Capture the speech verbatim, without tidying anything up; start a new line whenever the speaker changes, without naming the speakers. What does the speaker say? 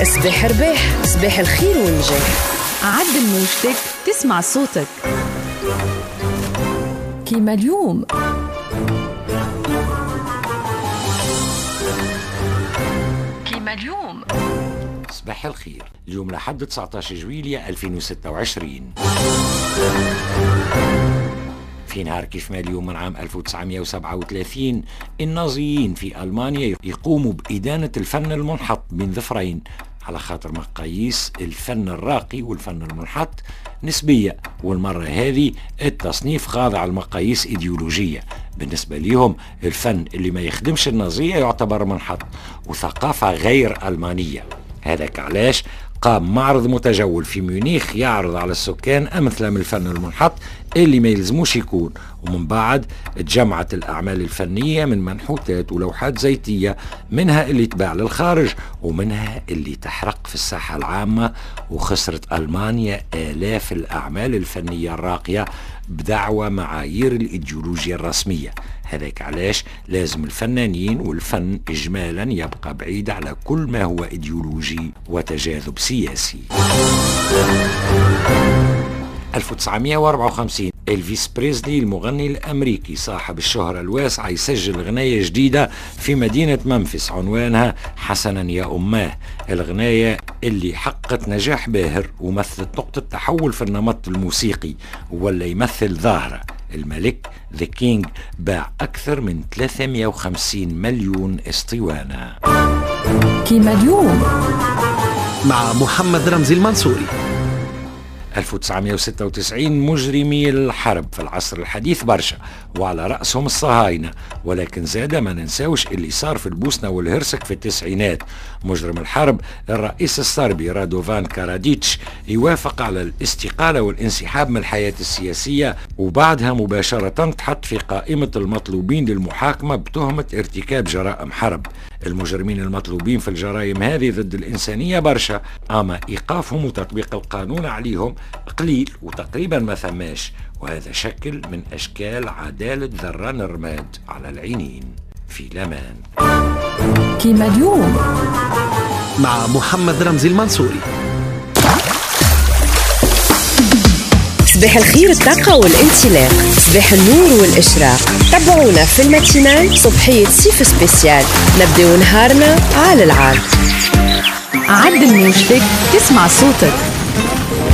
صباح رباح، صباح الخير والنجاح.
عدل موجتك تسمع صوتك كيما اليوم. كيما اليوم.
صباح الخير. اليوم لحد تسعة عشر جويلية ألفين وستة وعشرين. في نهار كيف ما اليوم من عام ألف وتسعمائة وسبعة وثلاثين النازيين في ألمانيا يقوموا بإدانة الفن المنحط بين ظفرين، على خاطر مقاييس الفن الراقي والفن المنحط نسبية، والمرة هذه التصنيف خاضع لمقاييس إيديولوجية. بالنسبة ليهم الفن اللي ما يخدمش النازية يعتبر منحط وثقافة غير ألمانية. هذاك علاش قام معرض متجول في ميونخ يعرض على السكان أمثلة من الفن المنحط اللي ما يلزموش يكون، ومن بعد تجمعت الأعمال الفنية من منحوتات ولوحات زيتية، منها اللي تباع للخارج ومنها اللي تحرق في الساحة العامة، وخسرت ألمانيا آلاف الأعمال الفنية الراقية بدعوى معايير الإيديولوجيا الرسمية. هذاك علاش لازم الفنانين والفن إجمالا يبقى بعيد على كل ما هو إيديولوجي وتجاذب سياسي. ألف وتسعمائة وأربعة وخمسين إلفيس بريسلي المغني الأمريكي صاحب الشهرة الواسعة يسجل غناية جديدة في مدينة منفس عنوانها حسنا يا أماه. الغناية اللي حققت نجاح باهر ومثلت نقطة تحول في النمط الموسيقي، ولا يمثل ظاهرة. الملك ذا كينج باع أكثر من ثلاثمائة وخمسين مليون اسطوانة.
كيما اليوم
مع محمد رمزي المنصوري.
ألف وتسعمائة وستة وتسعين مجرمي الحرب في العصر الحديث برشا وعلى رأسهم الصهاينة، ولكن زاد ما ننساوش اللي صار في البوسنة والهرسك في التسعينات. مجرم الحرب الرئيس الصربي رادوفان كاراديتش يوافق على الاستقالة والانسحاب من الحياة السياسية، وبعدها مباشرة تحط في قائمة المطلوبين للمحاكمة بتهمة ارتكاب جرائم حرب. المجرمين المطلوبين في الجرائم هذه ضد الإنسانية برشا، أما إيقافهم وتطبيق القانون عليهم قليل وتقريبا ما ثماش، وهذا شكل من أشكال عدالة ذران الرماد على العينين. في الأمان.
كيما اليوم
مع محمد رمزي المنصوري.
صباح الخير، الطاقة والانطلاق، صباح النور والإشراق. تابعونا في الماتينال صبحية سيف سبيسيال، نبدأ نهارنا على العاد.
عدل موجتك تسمع صوتك.